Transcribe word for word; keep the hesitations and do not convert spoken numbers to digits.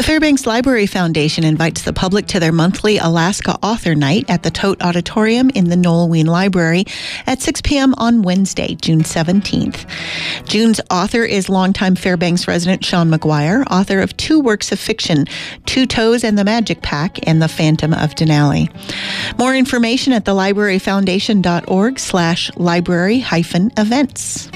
Fairbanks Library Foundation invites the public to their monthly Alaska Author Night at the Tote Auditorium in the Noel Wien Library at six p.m. on Wednesday, June seventeenth. June's author is longtime Fairbanks resident Sean McGuire, author of two works of fiction, Two Toes and the Magic Pack and The Phantom of Denali. More information at the library foundation dot org slash library hyphen events.